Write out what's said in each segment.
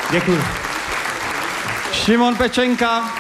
Děkuji. Šimon Pečenka.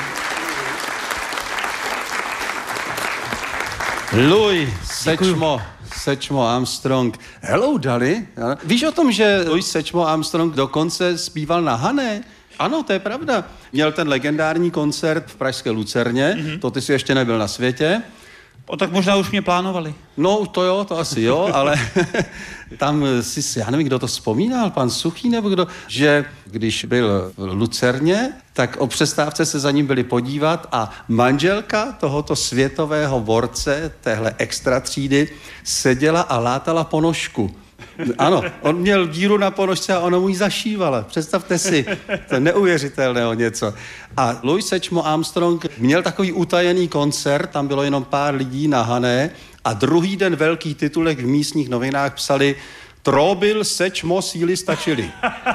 Louis Sečmo Armstrong. Hello, Dali. Víš o tom, že Louis Sečmo Armstrong dokonce zpíval na Hané? Ano, to je pravda. Měl ten legendární koncert v pražské Lucerně, to ty jsi ještě nebyl na světě. Tak možná už mě plánovali. No, to jo, to asi jo, ale tam já nevím, kdo to vzpomínal, pan Suchý nebo kdo, že když byl v Lucerně, tak o přestávce se za ním byli podívat a manželka tohoto světového borce, téhle extra třídy, seděla a látala ponožku. Ano, on měl díru na ponožce a ona mu ji zašívala. Představte si, to je neuvěřitelného něco. A Louis Sečmo Armstrong měl takový utajený koncert, tam bylo jenom pár lidí na Hané a druhý den velký titulek v místních novinách psali Trobil, Sečmo, síly stačily.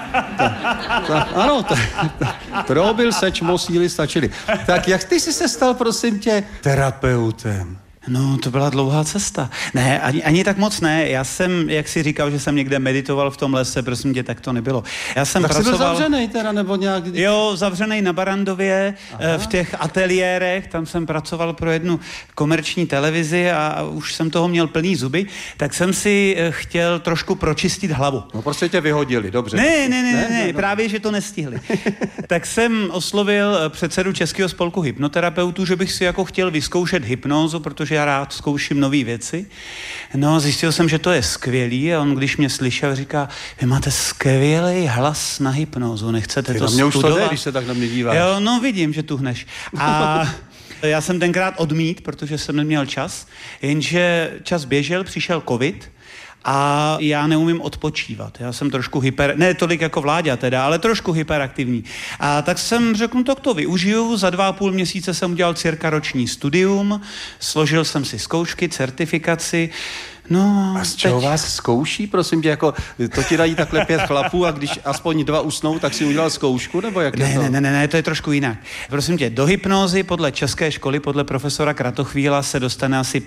Ano, Trobil, Sečmo, síly stačily. Tak jak ty jsi se stal, prosím tě, terapeutem? No, to byla dlouhá cesta. Ne, ani tak moc ne. Já jsem, jak jsi říkal, že jsem někde meditoval v tom lese, prosím tě, tak to nebylo. Já jsem tak pracoval... jsi byl zavřenej teda, nebo nějak... Jo, zavřenej na Barandově, v těch ateliérech, tam jsem pracoval pro jednu komerční televizi a už jsem toho měl plný zuby, tak jsem si chtěl trošku pročistit hlavu. No, prostě tě vyhodili, dobře. Ne, právě, že to nestihli. Tak jsem oslovil předsedu Českého spolku hypnoterapeutů, že bych si jako chtěl vyzkoušet hypnózu, protože já rád zkouším nové věci. No, zjistil jsem, že to je skvělý a on, když mě slyšel, říká, vy máte skvělý hlas na hypnózu, nechcete to studovat? Už to jde, když se tak na mě díváš. Jo, no vidím, že tuhneš. A já jsem tenkrát odmít, protože jsem neměl čas, jenže čas běžel, přišel covid a já neumím odpočívat. Já jsem trošku ne tolik jako Vláďa teda, ale trošku hyperaktivní. A tak jsem řekl, tak to využiju. Za 2,5 měsíce jsem udělal cirka roční studium, složil jsem si zkoušky, certifikaci. No, a z čeho vás zkouší, prosím tě, jako to ti dají takhle 5 chlapů a když aspoň 2 usnou, tak si udělal zkoušku, nebo jak je to? Ne, to je trošku jinak. Prosím tě, do hypnózy podle české školy, podle profesora Kratochvíla se dostane asi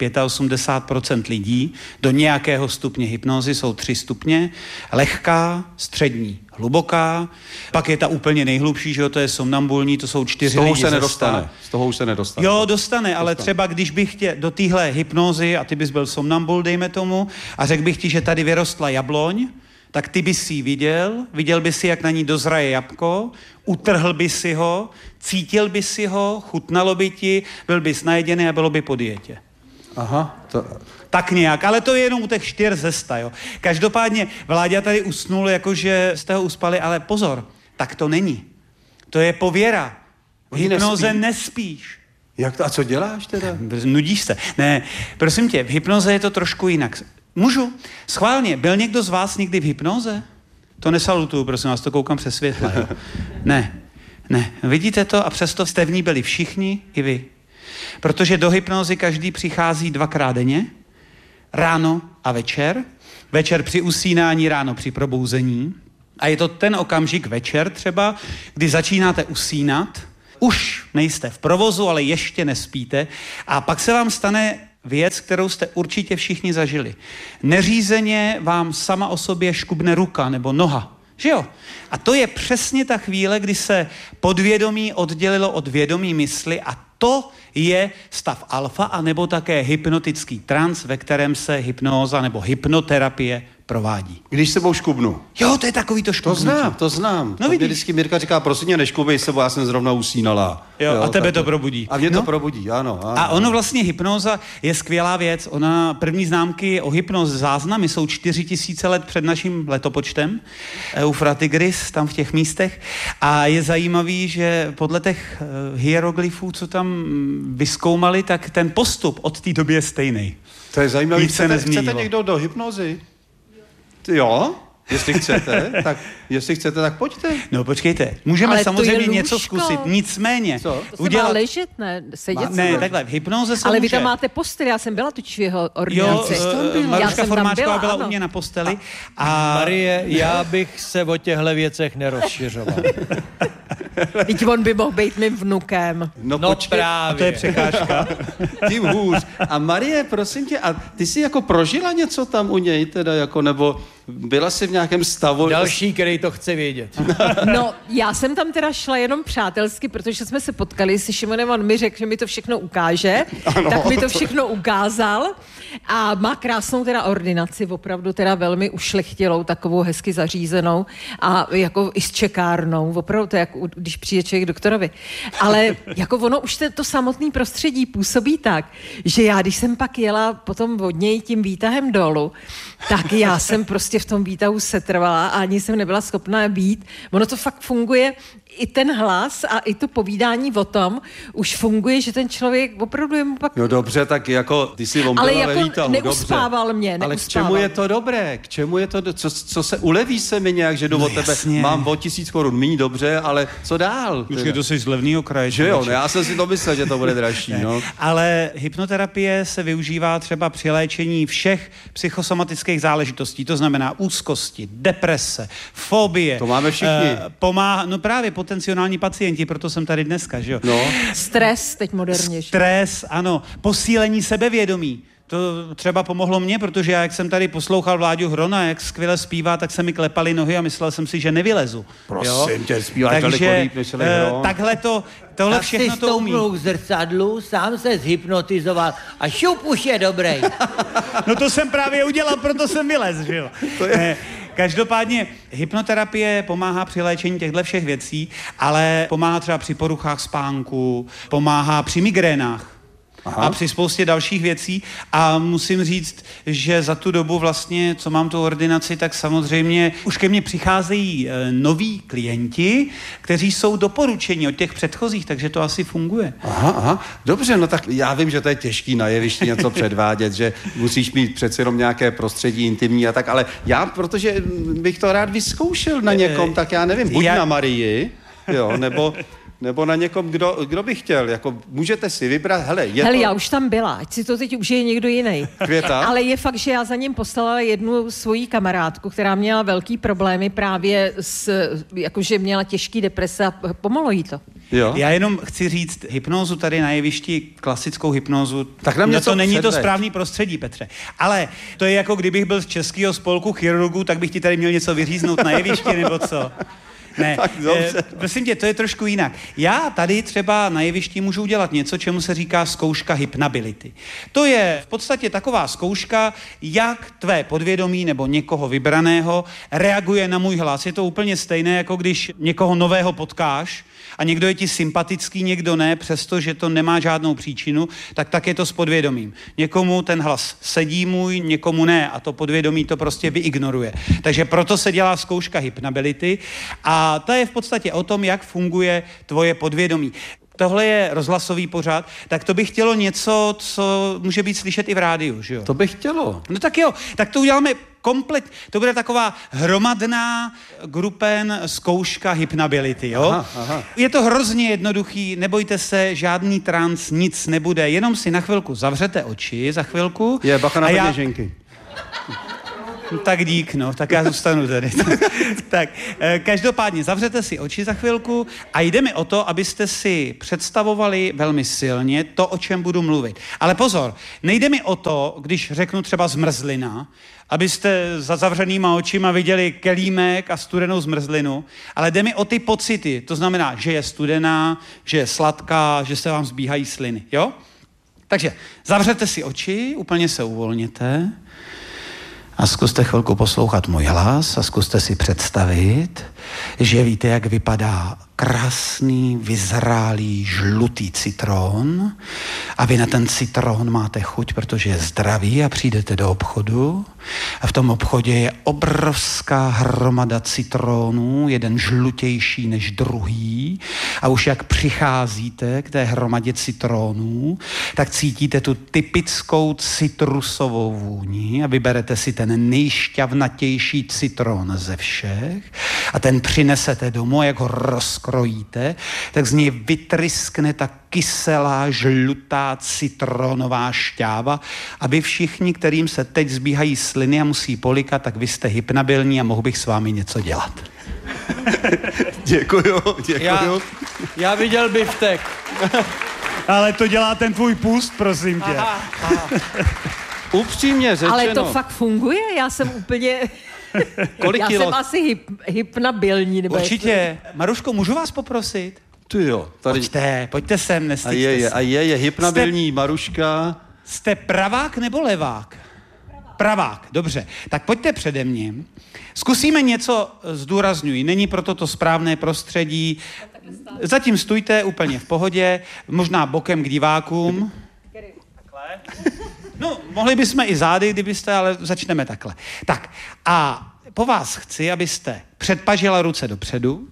85% lidí. Do nějakého stupně hypnózy jsou 3 stupně. Lehká, střední, hluboká. Pak je ta úplně nejhlubší, že jo, to je somnambulní, to jsou 4 lidi z toho už se nedostane. Jo, dostane, ale třeba když bych tě do téhle hypnózy a ty bys byl somnambul, dejme tomu, a řekl bych ti, že tady vyrostla jabloň, tak ty bys ji viděl bys si, jak na ní dozraje jabko, utrhl bys si ho, cítil bys si ho, chutnalo by ti, byl bys najeděný a bylo by po dietě. Aha, to... Tak nějak, ale to je jenom u těch 4 ze 100, jo. Každopádně Vláďa tady usnul, jakože jste ho uspali, ale pozor, tak to není. To je pověra. V hypnoze nespíš. Jak to? A co děláš teda? Nudíš se. Ne, prosím tě, v hypnoze je to trošku jinak. Můžu? Schválně, byl někdo z vás někdy v hypnoze? To nesalutuju, prosím vás, to koukám přes světla, jo. Ne. Vidíte to a přesto jste v ní byli všichni, i vy. Protože do hypnozy každý přichází 2krát denně, ráno a večer. Večer při usínání, ráno při probouzení. A je to ten okamžik večer třeba, kdy začínáte usínat, už nejste v provozu, ale ještě nespíte a pak se vám stane věc, kterou jste určitě všichni zažili. Neřízeně vám sama o sobě škubne ruka nebo noha. Že jo? A to je přesně ta chvíle, kdy se podvědomí oddělilo od vědomí mysli a to je stav alfa a nebo také hypnotický trans, ve kterém se hypnóza nebo hypnoterapie provádí. Když sebou škubnu. Jo, to je takový to škubnutí. To znám. No vidíš. Vždycky Mirka říká, prosím mě, neškubej sebou, já jsem zrovna usínala. Jo, a tebe to probudí. A mě to probudí, ano. A ono vlastně hypnóza je skvělá věc. Ona, první známky o hypnoze záznamy jsou 4000 let před naším letopočtem. Eufratigris, tam v těch místech. A je zajímavý, že podle těch hieroglyfů, co tam vyzkoumali, tak ten postup od té doby je stejný. To je zajímavý. Chcete někdo do hypnozy? Jo? Jestli chcete, tak pojďte. No počkejte, můžeme ale samozřejmě něco zkusit, nicméně. Co? To se má ležet, ne? Sedět se ne, takhle, v hypnoze se ale může. vy tam máte postel, já jsem byla totiž v jeho ordinaci. Jo, Maruška Formáčková byla u mě na posteli. A Marie, já bych se o těchto věcech nerozšiřoval. Teď on by mohl být mým vnukem. No právě. A to je překážka. Tím hůř. A Marie, prosím tě, a ty jsi jako prožila něco tam u něj teda, jako, nebo byla jsi v nějakém stavu... Další, který to chce vědět. No, já jsem tam teda šla jenom přátelsky, protože jsme se potkali se Šimonem, on mi řekl, že mi to všechno ukáže, tak mi to všechno ukázal a má krásnou teda ordinaci, opravdu teda velmi ušlechtilou, takovou hezky zařízenou a jako i s čekárnou, opravdu to je jako, když přijde člověk doktorovi. Ale jako ono už to samotné prostředí působí tak, že já, když jsem pak jela potom od něj tím výtahem dolů, tak já jsem prostě v tom výtahu setrvala a ani jsem nebyla schopná být. Ono to fakt funguje, i ten hlas a i to povídání o tom už funguje, že ten člověk opravdu je mu pak... No dobře, tak jako ty si on byla ve výtahu, neuspával dobře. mě, Ale k čemu je to dobré? K čemu je to, co se uleví se mi nějak, že jdu od tebe, mám o 1000 korun méně, dobře, ale co dál? Už je to jsi z levného kraje. Že jo, já jsem si to myslel, že to bude dražší, no. Ale hypnoterapie se využívá třeba při léčení všech psychosomatických záležitostí, to znamená úzkosti, deprese, fobie. To máme všichni. No právě potenciální pacienti, proto jsem tady dneska, že jo. No. Stres, teď moderně. Stres, ano. Posílení sebevědomí. To třeba pomohlo mně, protože já, jak jsem tady poslouchal Vláďu Hrona, jak skvěle zpívá, tak se mi klepaly nohy a myslel jsem si, že nevylezu. Prosím tě, zpíváš daleko líp, než tohle všechno to umí. Tak si k zrcadlu, sám se zhypnotizoval a šup už je dobrý. No to jsem právě udělal, proto jsem vylez, že jo. Každopádně hypnoterapie pomáhá při léčení těchto všech věcí, ale pomáhá třeba při poruchách spánku, pomáhá při migrénách. Aha. A při spoustě dalších věcí a musím říct, že za tu dobu vlastně, co mám tu ordinaci, tak samozřejmě už ke mně přicházejí noví klienti, kteří jsou doporučeni od těch předchozích, takže to asi funguje. Aha, dobře, no tak já vím, že to je těžký na jevišti něco předvádět, že musíš mít přece jenom nějaké prostředí intimní a tak, ale já, protože bych to rád vyzkoušel na někom, tak já nevím, buď na Marii, jo, nebo na někom, kdo by chtěl, jako můžete si vybrat, hele, já už tam byla, ať si to teď užije někdo jiný. Květa? Ale je fakt, že já za ním poslala jednu svoji kamarádku, která měla velký problémy právě jakože měla těžký deprese a pomohlo jí to. Jo. Já jenom chci říct, hypnózu tady na jevišti, klasickou hypnózu, tak nám to není to správný prostředí, Petře. Ale to je jako kdybych byl z Českého spolku chirurgů, tak bych ti tady měl něco vyříznout na jevišti, nebo co? Ne, prosím tě, to je trošku jinak. Já tady třeba na jevišti můžu udělat něco, čemu se říká zkouška hypnability. To je v podstatě taková zkouška, jak tvé podvědomí nebo někoho vybraného reaguje na můj hlas. Je to úplně stejné, jako když někoho nového potkáš a někdo je ti sympatický, někdo ne, přestože to nemá žádnou příčinu, tak je to s podvědomím. Někomu ten hlas sedí můj, někomu ne a to podvědomí to prostě vyignoruje. Takže proto se dělá zkouška hypnability a ta je v podstatě o tom, jak funguje tvoje podvědomí. Tohle je rozhlasový pořad, tak to by chtělo něco, co může být slyšet i v rádiu, že jo? To by chtělo. No tak jo, tak to uděláme komplet, to bude taková hromadná grupen zkouška hypnability, jo? Aha. Je to hrozně jednoduchý, nebojte se, žádný trans, nic nebude, jenom si na chvilku zavřete oči, za chvilku. Je, bacha na peněženky. Tak dík, no, tak já zůstanu tady. Tak, každopádně zavřete si oči za chvilku a jde mi o to, abyste si představovali velmi silně to, o čem budu mluvit. Ale pozor, nejde mi o to, když řeknu třeba zmrzlina, abyste za zavřenýma očima viděli kelímek a studenou zmrzlinu, ale jde mi o ty pocity, to znamená, že je studená, že je sladká, že se vám zbíhají sliny, jo? Takže zavřete si oči, úplně se uvolněte a zkuste chvilku poslouchat můj hlas a zkuste si představit, že víte, jak vypadá krásný, vyzrálý, žlutý citron a vy na ten citron máte chuť, protože je zdravý a přijdete do obchodu a v tom obchodě je obrovská hromada citronů, jeden žlutější než druhý a už jak přicházíte k té hromadě citronů, tak cítíte tu typickou citrusovou vůni a vyberete si ten nejšťavnatější citron ze všech a ten přinesete domů a jak ho rozkrojíte, tak z něj vytryskne ta kyselá, žlutá citronová šťáva a vy všichni, kterým se teď zbíhají sliny a musí polikat, tak vy jste hypnabilní a mohl bych s vámi něco dělat. Děkuju. Já viděl biftek. Ale to dělá ten tvůj pust, prosím tě. Upřímně řečeno. Ale to fakt funguje, já jsem úplně... Kolik Já kilo? jsem asi hypnabilní. Nebo Určitě. Maruško, můžu vás poprosit? Ty jo, tady... Pojďte sem, nestyďte se. A je hypnabilní Maruška. Jste pravák nebo levák? Pravák, dobře. Tak pojďte přede mě. Zkusíme něco, zdůrazňuji, není proto to správné prostředí. Zatím stůjte úplně v pohodě, možná bokem k divákům. No, mohli bychom i zády, kdybyste, ale začneme takhle. Tak, a po vás chci, abyste předpažila ruce dopředu,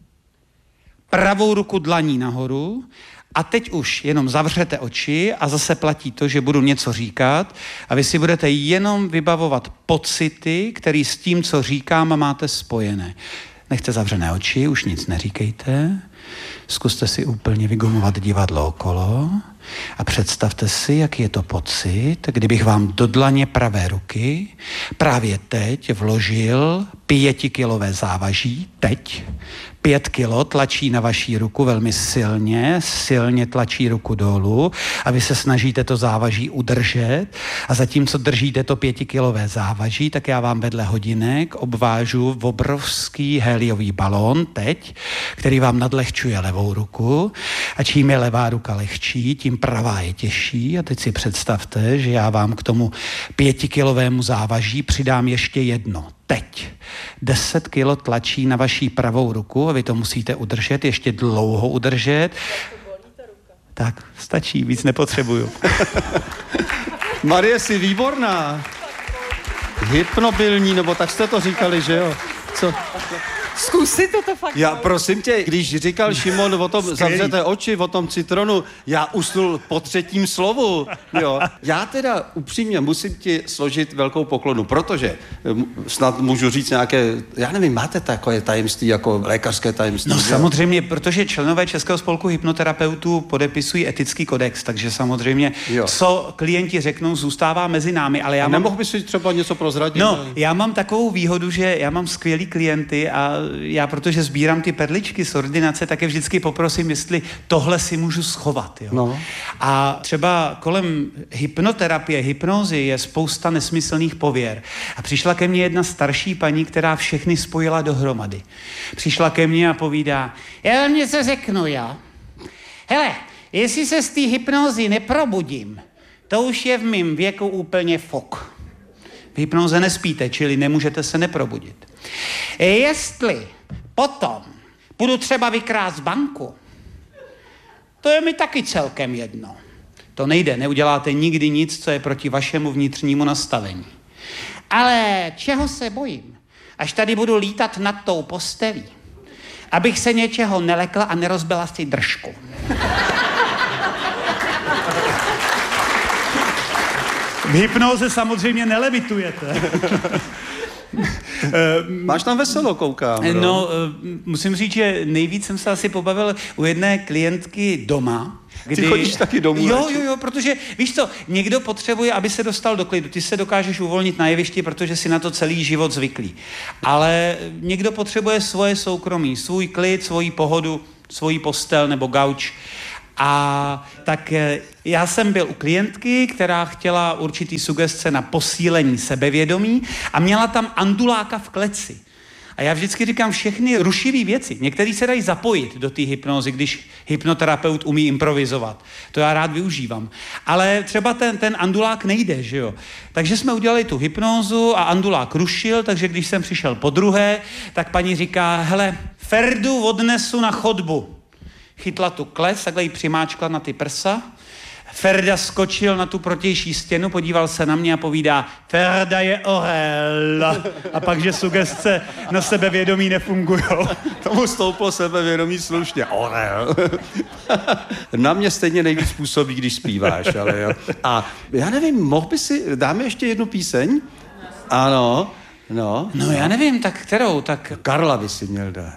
pravou ruku dlaní nahoru a teď už jenom zavřete oči a zase platí to, že budu něco říkat a vy si budete jenom vybavovat pocity, které s tím, co říkám, máte spojené. Nechte zavřené oči, už nic neříkejte. Zkuste si úplně vygumovat divadlo okolo a představte si, jaký je to pocit, kdybych vám do dlaně pravé ruky právě teď vložil 5kilové závaží, teď 5 kilo tlačí na vaší ruku velmi silně tlačí ruku dolů a vy se snažíte to závaží udržet a zatímco držíte to 5kilové závaží, tak já vám vedle hodinek obvážu obrovský heliový balón teď, který vám nadlehčuje levou ruku a čím je levá ruka lehčí, tím pravá je těžší a teď si představte, že já vám k tomu 5kilovému závaží přidám ještě jedno. Teď 10 kilo tlačí na vaší pravou ruku a vy to musíte udržet, ještě dlouho udržet. Tak, stačí, víc nepotřebuju. Marie, jsi výborná. Hypnobilní, nebo tak jste to říkali, že jo? Co? Zkusit to fakt. Já prosím tě, když říkal Šimon o tom, zavřete oči, o tom citronu, já usnul po 3. slovu, jo. Já teda upřímně musím ti složit velkou poklonu, protože snad můžu říct nějaké, já nevím, máte takové tajemství, jako lékařské tajemství? No samozřejmě, protože členové Českého spolku hypnoterapeutů podepisují etický kodex, takže samozřejmě, co klienti řeknou, zůstává mezi námi, ale já mám... Nemohl bys si třeba něco prozradit? No, já mám takovou výhodu, že já mám skvělý klienty a já, protože sbírám ty perličky z ordinace, tak je vždycky poprosím, jestli tohle si můžu schovat. Jo? No. A třeba kolem hypnoterapie, hypnózy je spousta nesmyslných pověr. A přišla ke mně jedna starší paní, která všechny spojila dohromady. Přišla ke mně a povídá, já vám něco řeknu, jo. Hele, jestli se z té hypnózy neprobudím, to už je v mém věku úplně fok. V hypnoze nespíte, čili nemůžete se neprobudit. Jestli potom budu třeba vykrást banku, to je mi taky celkem jedno. To nejde, neuděláte nikdy nic, co je proti vašemu vnitřnímu nastavení. Ale čeho se bojím? Až tady budu lítat nad tou postelí, abych se něčeho nelekla a nerozbila si držku. V hypnoze samozřejmě nelevitujete. Máš tam veselo, koukám. No, musím říct, že nejvíc jsem se asi pobavil u jedné klientky doma. Ty chodíš taky domů? Jo, protože víš co, někdo potřebuje, aby se dostal do klidu. Ty se dokážeš uvolnit na jevišti, protože si na to celý život zvyklý. Ale někdo potřebuje svoje soukromí, svůj klid, svoji pohodu, svoji postel nebo gauč. A tak já jsem byl u klientky, která chtěla určitý sugestce na posílení sebevědomí a měla tam anduláka v kleci. A já vždycky říkám všechny rušivý věci. Některý se dají zapojit do té hypnózy, když hypnoterapeut umí improvizovat. To já rád využívám. Ale třeba ten andulák nejde, že jo. Takže jsme udělali tu hypnózu a andulák rušil, takže když jsem přišel podruhé, tak paní říká, hele, Ferdu odnesu na chodbu. Chytla tu kles, takhle ji přimáčkla na ty prsa. Ferda skočil na tu protější stěnu, podíval se na mě a povídá, Ferda je orel. A pak, že sugestce na sebevědomí nefungujou. Tomu stouplo sebevědomí slušně. Orel. Na mě stejně nejvíc působí, když zpíváš. Ale jo. A já nevím, mohl by si, dáme ještě jednu píseň? Ano. No, já nevím, tak kterou? Tak Karla by si měl dát.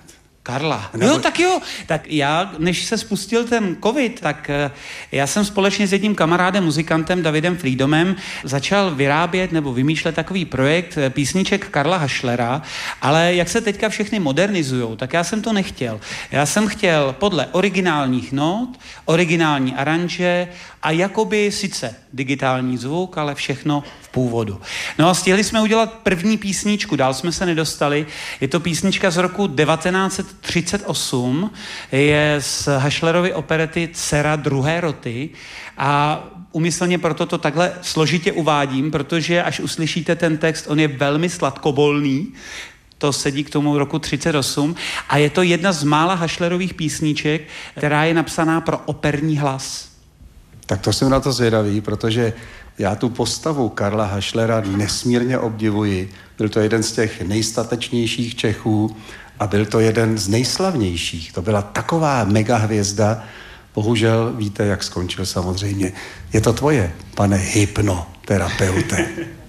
Karla. Jo, tak jo. Tak já, než se spustil ten covid, tak já jsem společně s jedním kamarádem, muzikantem Davidem Freedomem začal vyrábět nebo vymýšlet takový projekt písniček Karla Hašlera, ale jak se teďka všechny modernizujou, tak já jsem to nechtěl. Já jsem chtěl podle originálních not, originální aranže a jakoby sice digitální zvuk, ale všechno v původu. No a stihli jsme udělat první písničku, dál jsme se nedostali. Je to písnička z roku 1938, je z Hašlerovy operety Dcera druhé roty a umyslně proto to takhle složitě uvádím, protože až uslyšíte ten text, on je velmi sladkobolný, to sedí k tomu roku 38 a je to jedna z mála Hašlerových písniček, která je napsaná pro operní hlas. Tak to jsem na to zvědavý, protože já tu postavu Karla Hašlera nesmírně obdivuji. Byl to jeden z těch nejstatečnějších Čechů a byl to jeden z nejslavnějších. To byla taková megahvězda. Bohužel víte, jak skončil samozřejmě. Je to tvoje, pane hypnoterapeute.